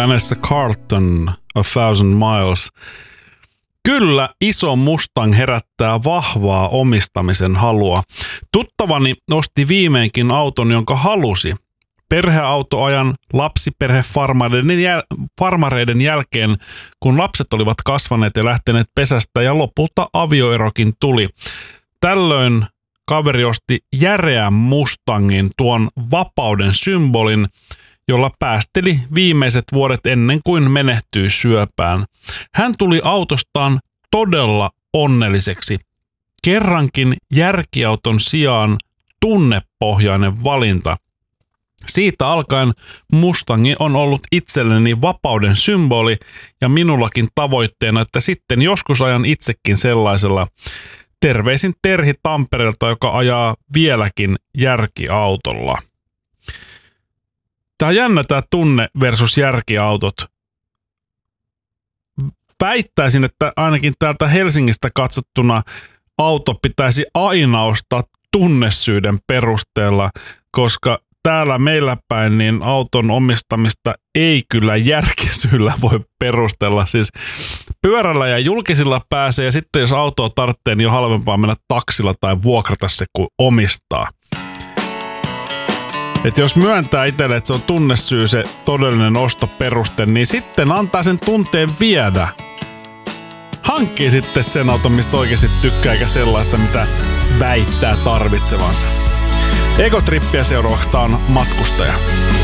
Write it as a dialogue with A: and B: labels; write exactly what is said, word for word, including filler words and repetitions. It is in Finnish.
A: äänessä Carlton, A Thousand Miles. Kyllä, iso Mustang herättää vahvaa omistamisen halua. Tuttavani osti viimeinkin auton, jonka halusi. Perheautoajan lapsiperhefarmareiden jäl- farmareiden jälkeen, kun lapset olivat kasvaneet ja lähteneet pesästä ja lopulta avioerokin tuli. Tällöin kaveri osti järeän Mustangin, tuon vapauden symbolin, jolla päästeli viimeiset vuodet ennen kuin menehtyi syöpään. Hän tuli autostaan todella onnelliseksi. Kerrankin järkiauton sijaan tunnepohjainen valinta. Siitä alkaen Mustangi on ollut itselleni vapauden symboli ja minullakin tavoitteena, että sitten joskus ajan itsekin sellaisella. Terveisin Terhi Tampereelta, joka ajaa vieläkin järkiautolla. Tämä on jännä tämä tunne versus järkiautot. Väittäisin, että ainakin täältä Helsingistä katsottuna auto pitäisi aina ostaa tunnesyyden perusteella, koska täällä meillä päin niin auton omistamista ei kyllä järkisyllä voi perustella. Siis pyörällä ja julkisilla pääsee ja sitten jos autoa tarvitsee, niin on halvempaa mennä taksilla tai vuokrata se kuin omistaa. Että jos myöntää itselle, että se on tunnesyy se todellinen ostoperuste, niin sitten antaa sen tunteen viedä. Hankkii sitten sen auton, mistä oikeasti tykkää, eikä sellaista, mitä väittää tarvitsevansa. Egotrippiä seuraavaksi, tää on Matkustaja.